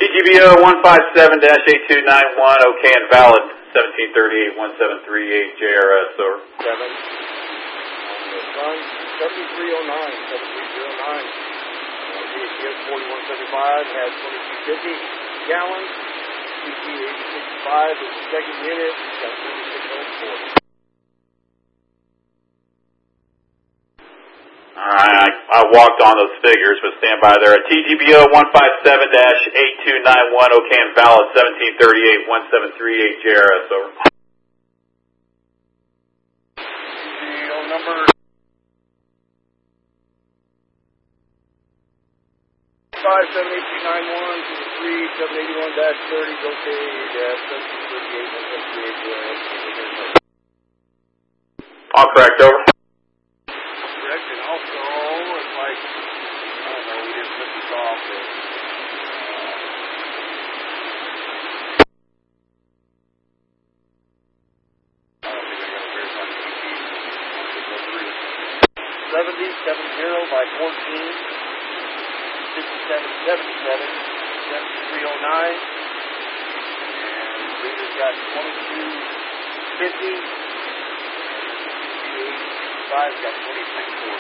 TGBO 157-8291, okay and valid, 1738-1738 JRS, over. 7. On the sun, 7309, 7309. DHS 4175 has 2250 gallons. CT 8065 is the second unit, got 2604. Alright, I walked on those figures, but stand by there. TGBO 157-8291, okay and valid, 1738-1738 JRS, over. TGBO number 57891 to the 3781-30 is okay, 1738-1738 JRS. All correct, over. Correct, and also, it's like, I don't know, we didn't put this off, but, I don't think I got a verify TP. 70 by 14, 5777, 7309, and we just got 2250, 5 got 2640.